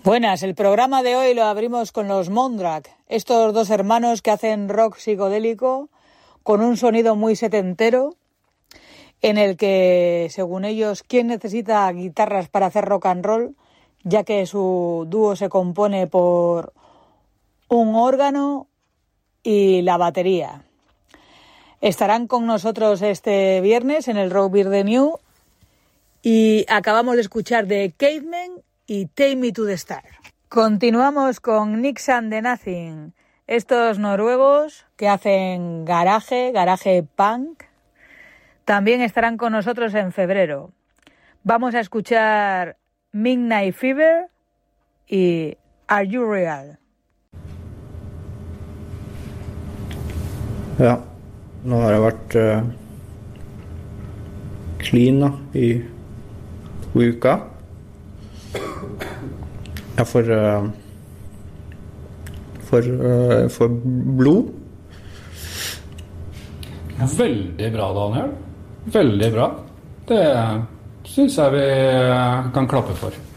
Buenas, el programa de hoy lo abrimos con los Mondrag, estos dos hermanos que hacen rock psicodélico con un sonido muy setentero, en el que, según ellos, ¿quién necesita guitarras para hacer rock and roll? Ya que su dúo se compone por un órgano y la batería. Estarán con nosotros este viernes en el Rock Beer The New y acabamos de escuchar de Cavemen y Take Me to the Star. Continuamos con Nix and the Nothing, estos noruegos que hacen garaje punk. También estarán con nosotros en febrero. Vamos a escuchar Midnight Fever y Are You Real? Ja, nå har jeg vært clean da, i 2 uker. Jeg får blod. Veldig bra, Daniel. Veldig bra. Det synes jeg vi kan klappe for.